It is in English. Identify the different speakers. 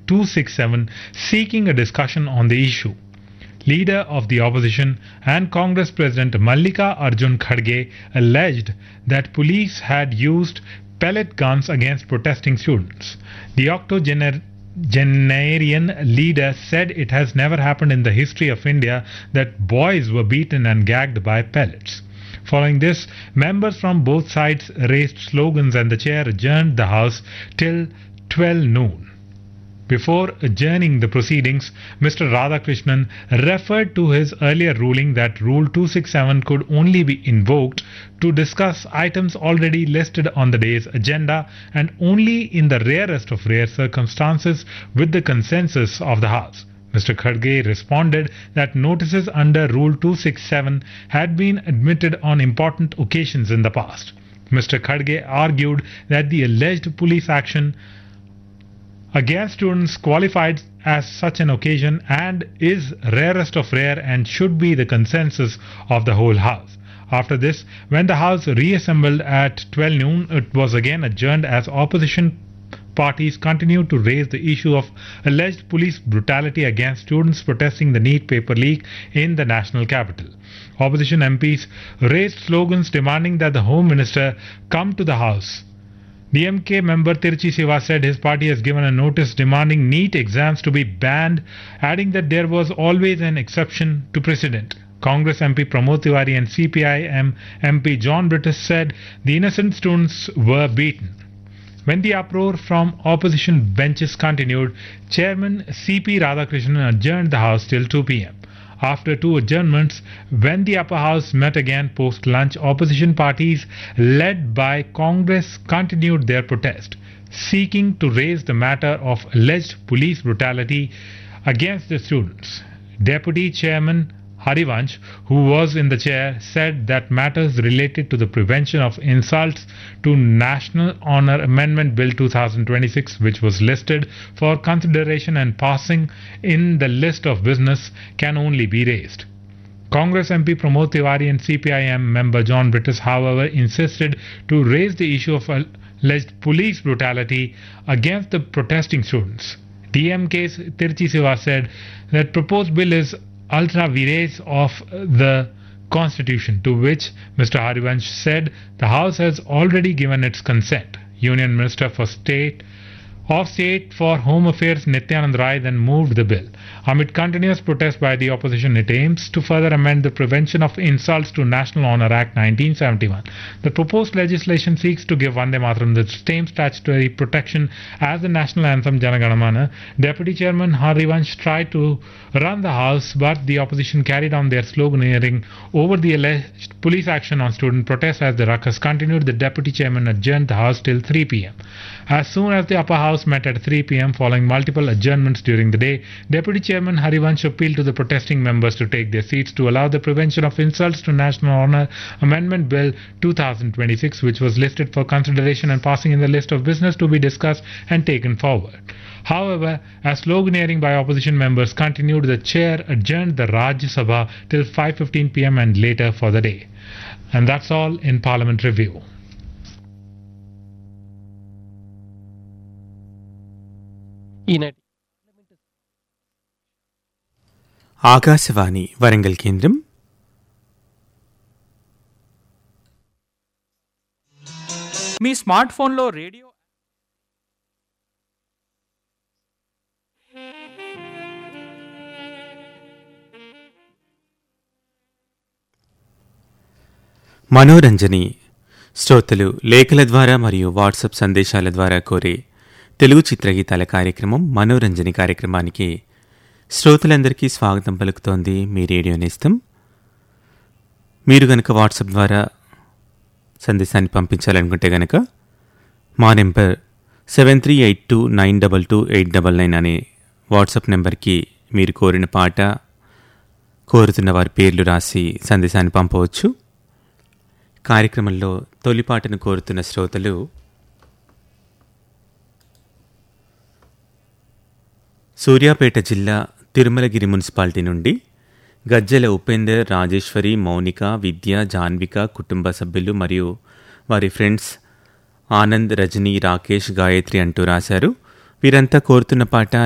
Speaker 1: 267 seeking a discussion on the issue. Leader of the opposition and Congress President Mallika Arjun Kharge alleged that police had used pellet guns against protesting students. The octogenarian leader said it has never happened in the history of India that boys were beaten and gagged by pellets. Following this, members from both sides raised slogans and the chair adjourned the House till 12 noon. Before adjourning the proceedings, Mr. Radhakrishnan referred to his earlier ruling that Rule 267 could only be invoked to discuss items already listed on the day's agenda and only in the rarest of rare circumstances with the consensus of the House. Mr. Kharge responded that notices under Rule 267 had been admitted on important occasions in the past. Mr. Kharge argued that the alleged police action against students qualified as such an occasion and is rarest of rare and should be the consensus of the whole House. After this, when the House reassembled at 12 noon, it was again adjourned as opposition parties continued to raise the issue of alleged police brutality against students protesting the NEET paper leak in the national capital. Opposition MPs raised slogans demanding that the Home Minister come to the House. DMK member Tirchi Siva said his party has given a notice demanding NEET exams to be banned, adding that there was always an exception to precedent. Congress MP Pramod Tiwari and CPIM MP John Brittis said the innocent students were beaten. When the uproar from opposition benches continued, Chairman C.P. Radhakrishnan adjourned the House till 2 p.m. After two adjournments, when the upper house met again post-lunch, opposition parties led by Congress continued their protest, seeking to raise the matter of alleged police brutality against the students. Deputy Chairman Harivansh, who was in the chair, said that matters related to the prevention of insults to National Honor Amendment Bill 2026, which was listed for consideration and passing in the list of business, can only be raised. Congress MP Pramod Tiwari and CPIM member John Brittis, however, insisted to raise the issue of alleged police brutality against the protesting students. DMK's Tirchi Siva said that proposed bill is ultra vires of the Constitution, to which Mr. Harivansh said the House has already given its consent. Union Minister for State for Home Affairs Nityanand Rai then moved the bill. Amid continuous protest by the opposition, it aims to further amend the Prevention of Insults to National Honor Act 1971. The proposed legislation seeks to give Vande Mataram the same statutory protection as the national anthem Jana Gana Mana. Deputy Chairman Harivansh tried to run the House, but the opposition carried on their sloganeering over the alleged police action on student protests. As the ruckus continued, the Deputy Chairman adjourned the House till 3 p.m. As soon as the upper house met at 3 p.m. following multiple adjournments during the day, Deputy Chairman Harivansh appealed to the protesting members to take their seats to allow the Prevention of Insults to National Honor Amendment Bill 2026, which was listed for consideration and passing in the list of business, to be discussed and taken forward. However, as sloganeering by opposition members continued, the chair adjourned the Rajya Sabha till 5:15 p.m. and later for the day. And that's all in Parliament Review.
Speaker 2: Akashvani Warangal కేంద్రం.
Speaker 3: మీ smart ఫోన్లో radio
Speaker 2: మనోరంజని శ్రోతలు లేఖల ద్వారా మరియు WhatsApp సందేశాల ద్వారా కోరే తెలుగు చిత్రగీతాల కార్యక్రమం మనోరంజని కార్యక్రమానికి శ్రోతలందరికీ స్వాగతం పలుకుతోంది మీ రేడియో నేస్తం. మీరు గనక వాట్సాప్ ద్వారా సందేశాన్ని పంపించాలనుకుంటే గనక మా నెంబర్ 7382922899 అనే వాట్సాప్ నెంబర్కి మీరు కోరిన పాట, కోరుతున్న వారి పేర్లు రాసి సందేశాన్ని పంపవచ్చు. కార్యక్రమంలో తొలి పాటను కోరుతున్న శ్రోతలు సూర్యాపేట జిల్లా తిరుమలగిరి మున్సిపాలిటీ నుండి గజ్జెల ఉపేందర్, రాజేశ్వరి, మౌనిక, విద్య, జాన్విక కుటుంబ సభ్యులు మరియు వారి ఫ్రెండ్స్ ఆనంద్, రజనీ, రాకేష్, గాయత్రి అంటూ రాశారు. వీరంతా కోరుతున్న పాట